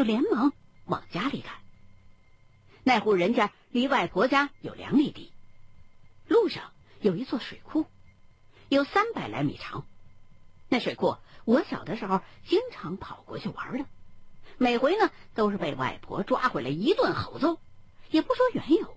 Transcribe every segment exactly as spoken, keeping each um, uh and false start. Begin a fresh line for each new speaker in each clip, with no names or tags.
就连忙往家里赶。那户人家离外婆家有两里地，路上有一座水库，有三百来米长。那水库我小的时候经常跑过去玩的，每回呢都是被外婆抓回来一顿吼揍，也不说缘由。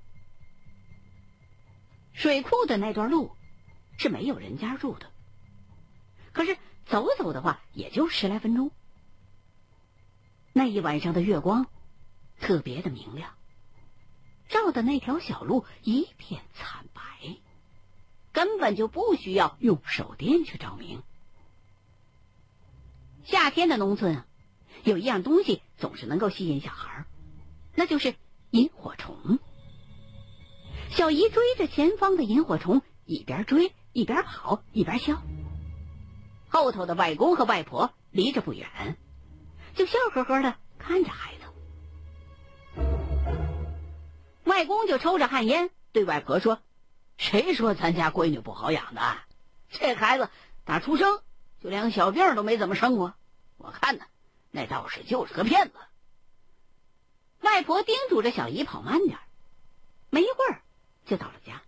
水库的那段路是没有人家住的，可是走走的话也就十来分钟。那一晚上的月光特别的明亮，照的那条小路一片惨白，根本就不需要用手电去照明。夏天的农村啊，有一样东西总是能够吸引小孩，那就是萤火虫。小姨追着前方的萤火虫，一边追一边跑一边笑。后头的外公和外婆离着不远，就笑呵呵的看着孩子。外公就抽着旱烟对外婆说：“谁说咱家闺女不好养的？这孩子打出生就连个小病都没怎么生过，我看呢，那道士就是个骗子。”外婆叮嘱着小姨跑慢点，没一会儿就到了家。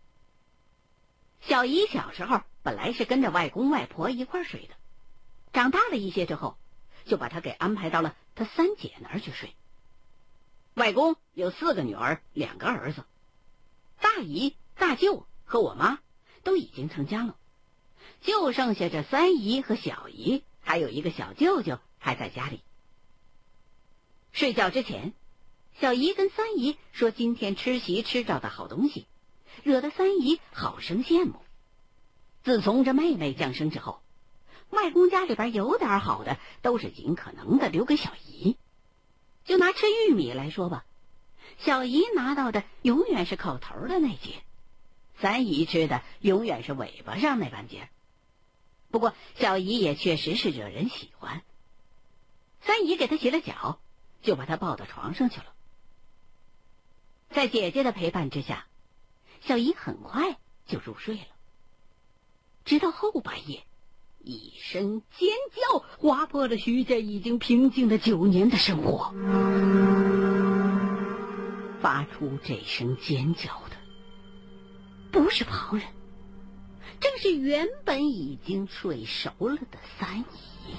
小姨小时候本来是跟着外公外婆一块睡的，长大了一些之后，就把她给安排到了她三姐那儿去睡。外公有四个女儿，两个儿子，大姨、大舅和我妈都已经成家了，就剩下这三姨和小姨，还有一个小舅舅还在家里。睡觉之前，小姨跟三姨说今天吃席吃着的好东西，惹得三姨好生羡慕。自从这妹妹降生之后，外公家里边有点好的都是尽可能的留给小姨。就拿吃玉米来说吧，小姨拿到的永远是口头的那节，三姨吃的永远是尾巴上那半截。不过小姨也确实是惹人喜欢。三姨给她洗了脚，就把她抱到床上去了。在姐姐的陪伴之下，小姨很快就入睡了。直到后半夜，一声尖叫划破了徐家已经平静了九年的生活。发出这声尖叫的不是旁人，正是原本已经睡熟了的三姨。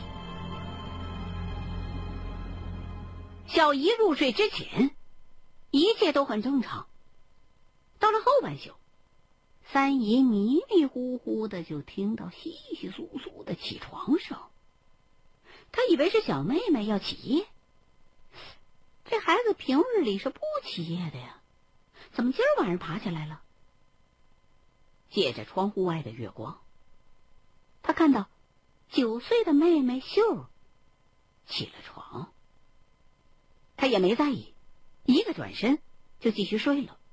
小姨入睡之前一切都很正常，到了后半宿，三姨迷迷糊糊的就听到窸窸窣窣的起床声，她以为是小妹妹要起夜。这孩子平日里是不起夜的呀，怎么今儿晚上爬起来了？借着窗户外的月光，她看到九岁的妹妹秀起了床，她也没在意，一个转身就继续睡了。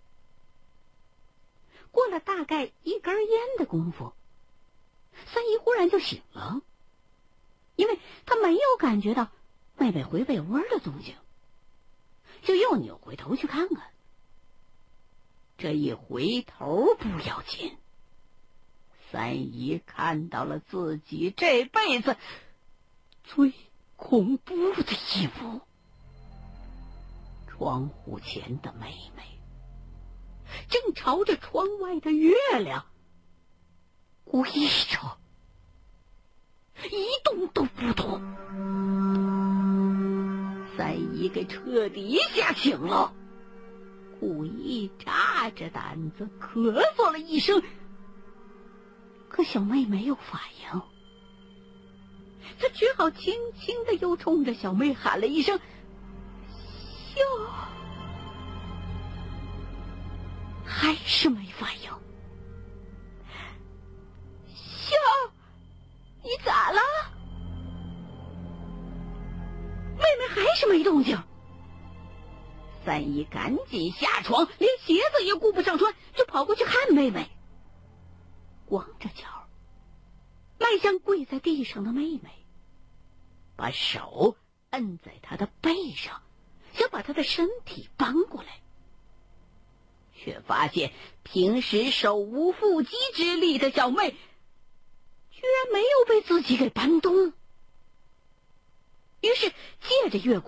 过了大概一根烟的功夫，三姨忽然就醒了，因为她没有感觉到妹妹回被窝的动静，就又扭回头去看看。这一回头不要紧，三姨看到了自己这辈子最恐怖的一幕。窗户前的妹妹正朝着窗外的月亮微着，一动都不动。三姨给彻底吓醒了，故意扎着胆子咳嗽了一声，可小妹没有反应。她只好轻轻的又冲着小妹喊了一声：“秀！”还是没反应。秀，你咋了？妹妹还是没动静。三姨赶紧下床，连鞋子也顾不上穿，就跑过去看妹妹。光着脚迈向跪在地上的妹妹，把手摁在她的背上，想把她的身体搬过来，却发现平时手无缚鸡之力的小妹居然没有被自己给搬动。于是借着月光，